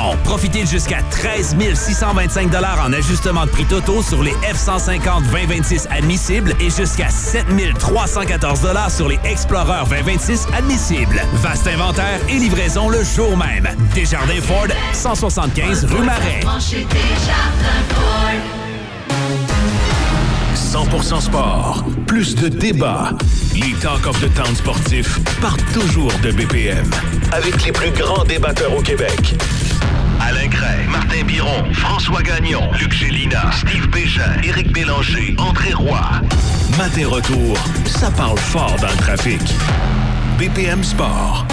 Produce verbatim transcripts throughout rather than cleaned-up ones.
livraison. Profitez de jusqu'à treize mille six cent vingt-cinq dollars en ajustement de prix totaux sur les F cent cinquante vingt vingt-six admissibles et jusqu'à sept mille trois cent quatorze dollars sur les Explorer vingt vingt-six admissibles. Vaste inventaire et livraison le jour même. Desjardins Ford, cent soixante-quinze rue Marais. cent pour cent sport. Plus de débats. Les Talk of the Town sportifs partent toujours de B P M. Avec les plus grands débatteurs au Québec. Alain Cray, Martin Biron, François Gagnon, Luc Gélina, Steve Bégin, Éric Bélanger, André Roy. Matin retour, ça parle fort dans le trafic. B P M Sport.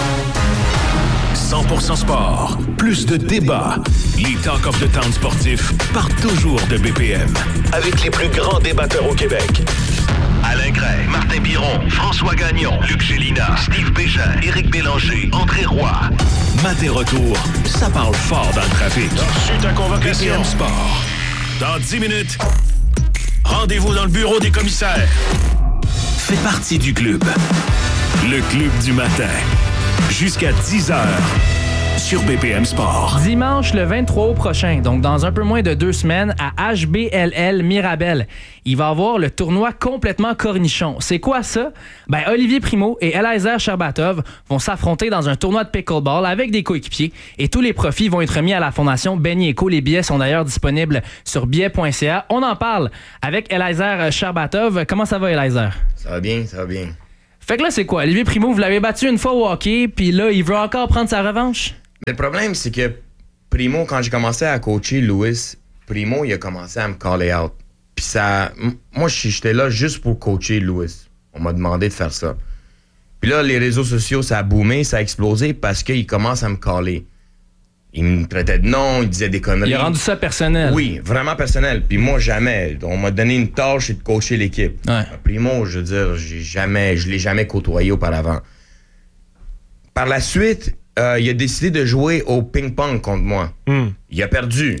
cent pour cent sport. Plus de débats. Les Talk of the Town sportifs partent toujours de B P M. Avec les plus grands débatteurs au Québec. Alain Cray, Martin Biron, François Gagnon, Luc Gélina, Steve Bégin, Éric Bélanger, André Roy. Matin retour, ça parle fort dans le trafic. Reçu ta convocation. B P M Sport. Dans dix minutes, rendez-vous dans le bureau des commissaires. Fais partie du club. Le club du matin. Jusqu'à dix heures sur B P M Sport. Dimanche le vingt-trois août prochain, donc dans un peu moins de deux semaines, à H B L L Mirabel, il va y avoir le tournoi complètement cornichon. C'est quoi ça? Ben, Olivier Primo et Eliezer Sherbatov vont s'affronter dans un tournoi de pickleball avec des coéquipiers et tous les profits vont être remis à la Fondation Benny Eco. Les billets sont d'ailleurs disponibles sur billets point c a. On en parle avec Eliezer Sherbatov. Comment ça va, Eliezer? Ça va bien, ça va bien. Fait que là, c'est quoi? Olivier Primo, vous l'avez battu une fois au hockey, puis là, il veut encore prendre sa revanche? Mais le problème, c'est que Primo, quand j'ai commencé à coacher Louis, Primo, il a commencé à me caller out. Puis ça... Moi, j'étais là juste pour coacher Louis. On m'a demandé de faire ça. Puis là, les réseaux sociaux, ça a boomé, ça a explosé parce qu'il commence à me caller. Il me traitait de nom, il disait des conneries. Il a rendu ça personnel. Oui, vraiment personnel. Puis moi, jamais. On m'a donné une tâche et de coacher l'équipe. Ouais. Primo, je veux dire, j'ai jamais, je l'ai jamais côtoyé auparavant. Par la suite, euh, il a décidé de jouer au ping-pong contre moi. Mm. Il a perdu.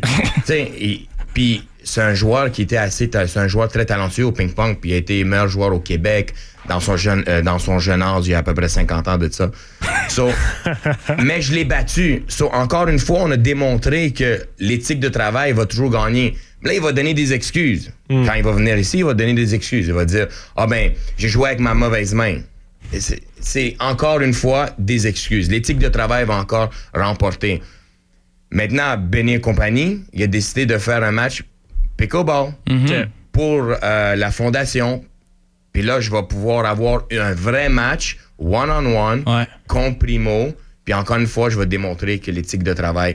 Puis c'est un joueur qui était assez... C'est un joueur très talentueux au ping-pong, puis il a été meilleur joueur au Québec dans son jeune, euh, dans son jeune âge, il y a à peu près cinquante ans de ça. So, mais je l'ai battu. So, encore une fois, on a démontré que l'éthique de travail va toujours gagner. Là, il va donner des excuses. Mm. Quand il va venir ici, il va donner des excuses. Il va dire, ah ben, j'ai joué avec ma mauvaise main. Et c'est, c'est encore une fois des excuses. L'éthique de travail va encore remporter. Maintenant, Benny et compagnie, il a décidé de faire un match pickleball mm-hmm. pour euh, la fondation. Puis là, je vais pouvoir avoir un vrai match one-on-one ouais. contre Primo. Puis encore une fois, je vais démontrer que l'éthique de travail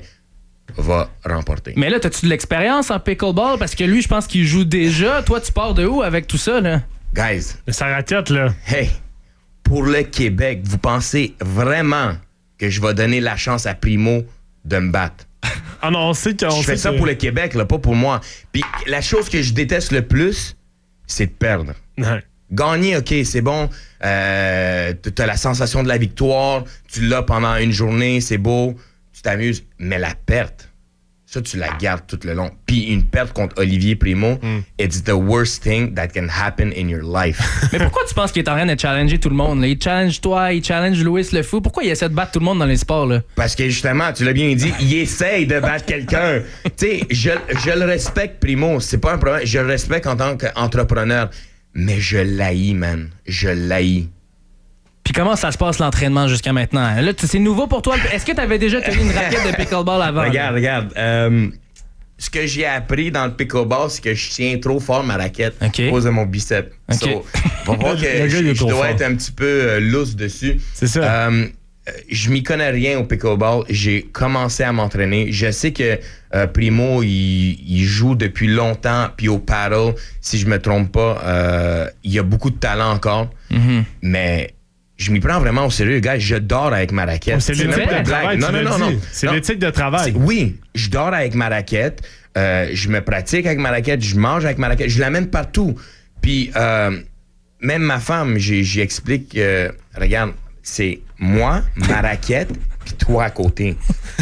va remporter. Mais là, as-tu de l'expérience en pickleball? Parce que lui, je pense qu'il joue déjà. Toi, tu pars de où avec tout ça, là? Guys. Ça ratette, là. Hey, pour le Québec, vous pensez vraiment que je vais donner la chance à Primo de me battre? Ah non, on sait qu'on Je fais ça que... pour le Québec, là, pas pour moi. Puis la chose que je déteste le plus, c'est de perdre. Ouais. Gagner, OK, c'est bon. Euh, t'as la sensation de la victoire. Tu l'as pendant une journée, c'est beau. Tu t'amuses. Mais la perte, ça, tu la gardes tout le long. Puis une perte contre Olivier Primo, mm. it's the worst thing that can happen in your life. Mais pourquoi tu penses qu'il est en train de challenger tout le monde? Là? Il challenge toi, il challenge Louis le fou. Pourquoi il essaie de battre tout le monde dans les sports? Là? Parce que justement, tu l'as bien dit, il essaye de battre quelqu'un. Tu sais, je, je le respecte, Primo. C'est pas un problème. Je le respecte en tant qu'entrepreneur. Mais je l'haïs, man. Je l'haïs. Puis comment ça se passe l'entraînement jusqu'à maintenant? Là, c'est nouveau pour toi. Est-ce que tu avais déjà tenu une raquette de pickleball avant? Regarde, là? regarde. Euh, ce que j'ai appris dans le pickleball, c'est que je tiens trop fort ma raquette okay. à cause de mon biceps. Okay. So, on va voir que je, je dois fort. être un petit peu euh, lousse dessus. C'est ça. Euh, je m'y connais rien au pickleball. J'ai commencé à m'entraîner. Je sais que euh, Primo, il, il joue depuis longtemps. Puis au paddle, si je me trompe pas, euh, il a beaucoup de talent encore. Mm-hmm. Mais je m'y prends vraiment au sérieux, gars. Je dors avec ma raquette. Oh, c'est, c'est l'éthique de travail. Non, non, non, non. C'est non. l'éthique de travail. C'est, oui, je dors avec ma raquette. Euh, je me pratique avec ma raquette. Je mange avec ma raquette. Je l'amène partout. Puis euh, même ma femme, j'y, j'y explique. Euh, regarde, c'est moi, ma raquette, puis toi à côté.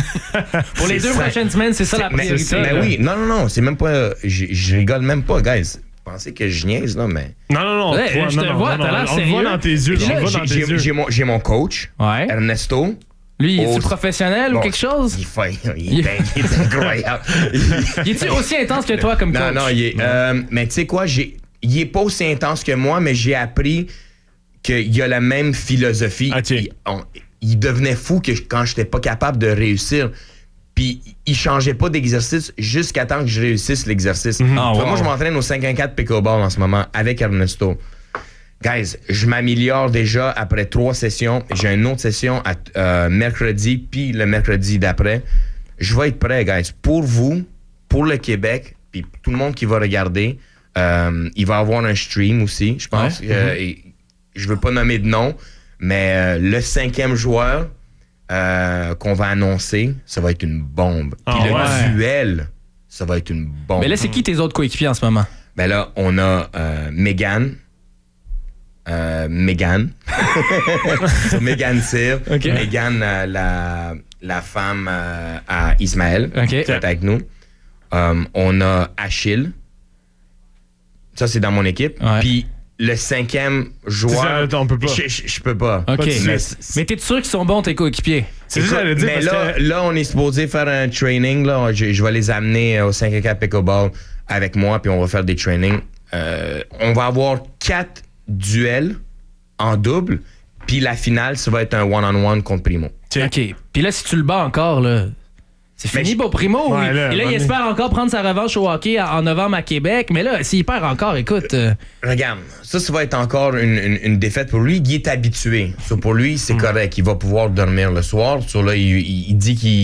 Pour les deux ça. prochaines semaines, c'est ça c'est, la priorité. Mais, mais oui, non, non, non, c'est même pas... Je, je rigole même pas, guys. Pensez que je niaise, là, mais... Non, non, non. Ouais, toi, je non, te non, vois, non, t'as non, l'air on sérieux. le voit dans tes yeux. Là, on le voit j'ai, dans tes j'ai, yeux. j'ai, mon, j'ai mon coach, ouais. Ernesto. Lui, est-tu Oh, professionnel bon, ou quelque chose? Il, fait, il, est, il est incroyable. Il est-tu aussi intense que toi comme coach? Non, non, il est. Euh, mais tu sais quoi, j'ai, il est pas aussi intense que moi, mais j'ai appris qu'il a la même philosophie. Ok. Il, on- il devenait fou que je- quand j'étais pas capable de réussir. Puis il changeait pas d'exercice jusqu'à temps que je réussisse l'exercice. Ah, Tu vois, wow. Moi, je m'entraîne au cinq un quatre pickleball en ce moment avec Ernesto. Guys, je m'améliore déjà après trois sessions. J'ai une autre session à, euh, mercredi, puis le mercredi d'après. Je vais être prêt, guys. Pour vous, pour le Québec, puis tout le monde qui va regarder, euh, il va y avoir un stream aussi, je pense. Ouais. Euh, et je veux pas nommer de nom, mais euh, le cinquième joueur euh, qu'on va annoncer, ça va être une bombe. Puis Ah le ouais. duel, ça va être une bombe. Mais là, c'est qui tes autres coéquipiers en ce moment? Ben là, on a euh, Megan. Euh, Megan. Megan Cyr. Ok. Megan, euh, la, la femme euh, à Ismaël, Ok. qui est avec nous. Euh, on a Achille. Ça, c'est dans mon équipe. Ouais. Puis le cinquième joueur. ça, on peut pas. Je, je- je peux pas. OK. Pas de Mais, suite. c'est- Mais t'es sûr qu'ils sont bons, tes coéquipiers? C'est ça que j'allais dire. mais parce là, que- là, on est supposé faire un training. Là. Je, je vais les amener au cinq quatre Pickleball avec moi, puis on va faire des trainings. Euh, on va avoir quatre duels en double, puis la finale, ça va être un one-on-one contre Primo. OK. Puis là, si tu le bats encore, là, c'est Mais fini je- pour Primo. Ouais, il- là, et là, il on est- espère encore prendre sa revanche au hockey en en novembre à Québec. Mais là, s'il perd encore, écoute... euh, Regarde, ça, ça va être encore une, une- une défaite pour lui. Il est habitué. So, pour lui, c'est correct. Il va pouvoir dormir le soir. So, là, il, il- il dit qu'il